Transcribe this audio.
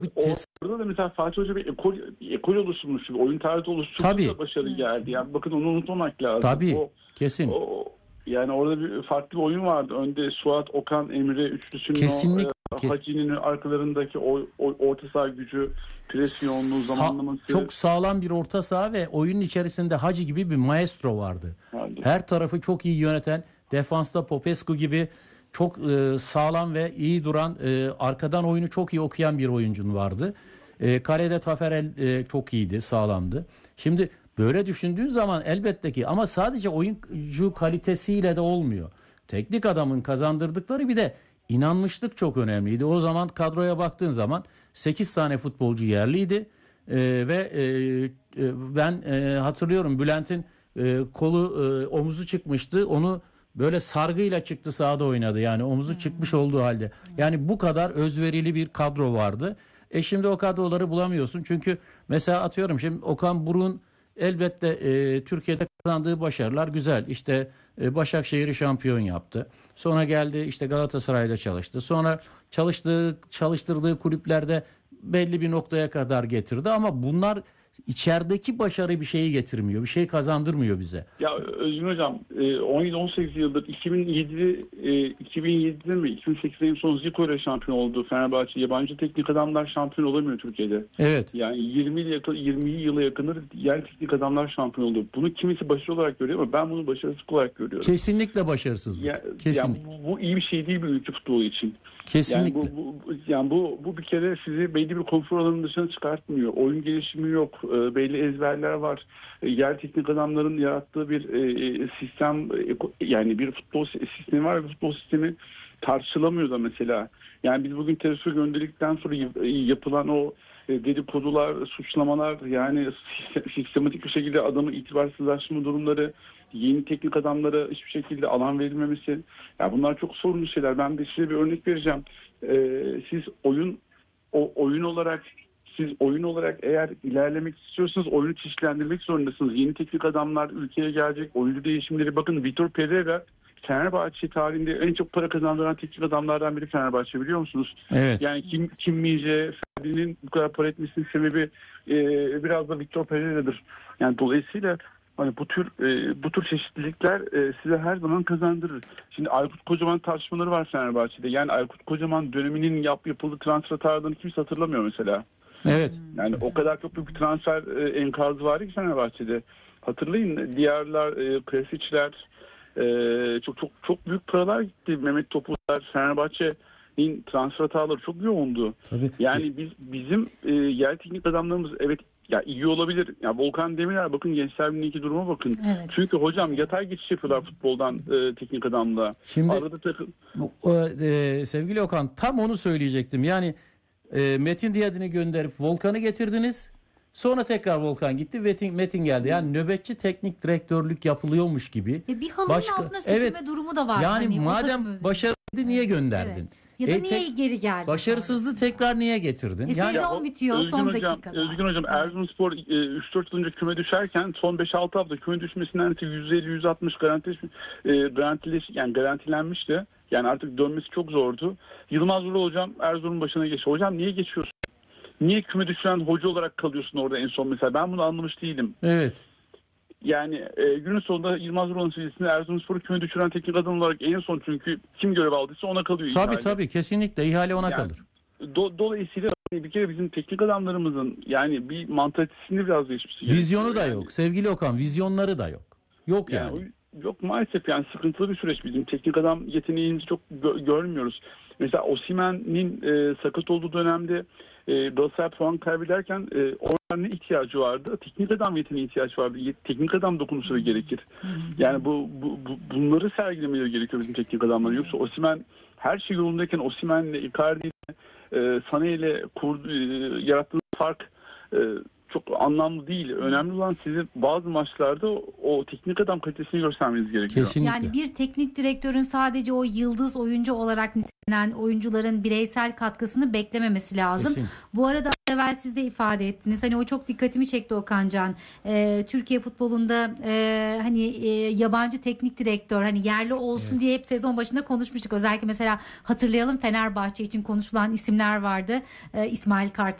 Orada da mesela Fatih Hoca bir ekol oluşturmuş, bir oyun tarzı oluşturmuş da başarı geldi. Yani bakın onu unutmamak lazım. Tabii, kesin. Yani orada bir farklı bir oyun vardı. Önde Suat, Okan, Emre üçlüsünün Kesinlikle. Hacı'nın arkalarındaki orta saha gücü, pres yoğunluğu, zamanlaması. Çok sağlam bir orta saha ve oyunun içerisinde Hacı gibi bir maestro vardı. Her tarafı çok iyi yöneten, defansta Popescu gibi çok sağlam ve iyi duran, arkadan oyunu çok iyi okuyan bir oyuncun vardı. Kalede Taferel çok iyiydi, sağlamdı. Şimdi böyle düşündüğün zaman elbette ki, ama sadece oyuncu kalitesiyle de olmuyor. Teknik adamın kazandırdıkları, bir de inanmışlık çok önemliydi. O zaman kadroya baktığın zaman 8 tane futbolcu yerliydi. Ve ben hatırlıyorum, Bülent'in omuzu çıkmıştı. Onu böyle sargıyla çıktı, sahada oynadı. Yani omuzu çıkmış olduğu halde. Yani bu kadar özverili bir kadro vardı. Şimdi o kadroları bulamıyorsun. Çünkü mesela atıyorum, şimdi Okan Buruk'un elbette Türkiye'de kazandığı başarılar güzel. İşte Başakşehir'i şampiyon yaptı. Sonra geldi, işte Galatasaray'da çalıştı. Sonra çalıştırdığı kulüplerde belli bir noktaya kadar getirdi. Ama bunlar içerideki başarı bir şeyi getirmiyor. Bir şey kazandırmıyor bize. Ya Özgün Hocam, 17-18 yıldır 2007'de mi 2008'de en son Zico ile şampiyon oldu Fenerbahçe. Yabancı teknik adamlar şampiyon olamıyor Türkiye'de. Evet. Yani 20 yıla yakındır yerli teknik adamlar şampiyon oldu. Bunu kimisi başarı olarak görüyor ama ben bunu başarısızlık olarak görüyorum. Kesinlikle başarısızlık. Kesinlikle. Bu iyi bir şey değil bir ülke futbolu için. Kesinlikle. Yani bu bir kere sizi belli bir konfor alanının dışına çıkartmıyor. Oyun gelişimi yok. Belli ezberler var. Yer teknik adamların yarattığı bir sistem, yani bir futbol sistemi var ve futbol sistemi tartışılamıyor da mesela. Yani biz bugün terörife gönderildikten sonra yapılan o dedikodular, suçlamalar, yani sistematik bir şekilde adamı itibarsızlaştırma durumları, yeni teknik adamlara hiçbir şekilde alan verilmemesi. Ya bunlar çok sorunlu şeyler. Ben de size bir örnek vereceğim. Siz oyun olarak eğer ilerlemek istiyorsanız oyunu çeşitlendirmek zorundasınız. Yeni teknik adamlar ülkeye gelecek, oyuncu değişimleri. Bakın Vitor Pereira Fenerbahçe tarihinde en çok para kazandıran teknik adamlardan biri Fenerbahçe, biliyor musunuz? Evet. Yani Kim Min-jae, Ferdi'nin bu kadar para etmesinin sebebi biraz da Vitor Pereira'dır. Yani dolayısıyla hani bu tür çeşitlilikler size her zaman kazandırır. Şimdi Aykut Kocaman tartışmaları var Fenerbahçe'de. Yani Aykut Kocaman döneminin yapıldığı transfer tarzını kimse hatırlamıyor mesela. Evet. Yani o kadar çok büyük bir transfer enkazı var ki Fenerbahçe'de. Hatırlayın, diğerler, Krasiçler, çok büyük paralar gitti. Mehmet Topuzlar, Fenerbahçe'nin transfer hataları çok yoğundu. Tabii. Yani bizim yer teknik adamlarımız evet ya iyi olabilir. Ya Volkan Demirel, bakın Gençler Birliği'ndeki duruma bakın. Evet. Çünkü hocam yatay geçiş yapıyorlar futboldan teknik adamla. Şimdi arada sevgili Okan, tam onu söyleyecektim. Yani Metin Diyadin'i gönderip Volkan'ı getirdiniz. Sonra tekrar Volkan gitti, Metin geldi. Yani nöbetçi teknik direktörlük yapılıyormuş gibi. Bir halının altına süpürme durumu da var. Yani hani, madem başarılıydı niye gönderdin? Evet. Ya da niye geri geldin? Başarısızlığı tekrar niye getirdin? Sezon bitiyor son dakikada. Özgün Hocam, Erzurumspor 3-4 yıl önce küme düşerken son 5-6 hafta küme düşmesinden %50-%60 garantilenmişti. Yani artık dönmesi çok zordu. Yılmaz Vural hocam Erzurum'un başına geçti. Hocam niye geçiyorsun? Niye küme düşüren hoca olarak kalıyorsun orada en son mesela? Ben bunu anlamış değilim. Evet. Yani günün sonunda Yılmaz Vural'ın seviyesinde Erzurumspor'u küme düşüren teknik adam olarak en son, çünkü kim görev aldıysa ona kalıyor. Tabii kesinlikle ihale ona kalır. Dolayısıyla bir kere bizim teknik adamlarımızın yani bir mantalitesinde biraz değişmesi gerekiyor. Vizyonu da yok sevgili Okan, vizyonları da yok. Yok yani. Yok maalesef, yani sıkıntılı bir süreç bizim. Teknik adam yeteneğimizi çok görmüyoruz. Mesela Osimhen'in sakat olduğu dönemde Galatasaray puan kaybederken orada ne ihtiyacı vardı? Teknik adam yeteneğine ihtiyaç vardı. Teknik adam dokunuşları gerekir. Yani bunları sergilemeleri gerekiyor bizim teknik adamların. Yoksa Osimhen her şey yolundayken Osimhen'le, Icardi'yle, Sané'yle yarattığınız fark çok anlamlı değil. Önemli olan sizin bazı maçlarda o teknik adam kalitesini göstermeniz gerekiyor. Kesinlikle. Yani bir teknik direktörün sadece o yıldız oyuncu olarak oyuncuların bireysel katkısını beklememesi lazım. Kesin. Bu arada evvel siz de ifade ettiniz. Hani o çok dikkatimi çekti Okancan. Türkiye futbolunda yabancı teknik direktör hani yerli olsun diye hep sezon başında konuşmuştuk. Özellikle mesela hatırlayalım Fenerbahçe için konuşulan isimler vardı. İsmail Kartal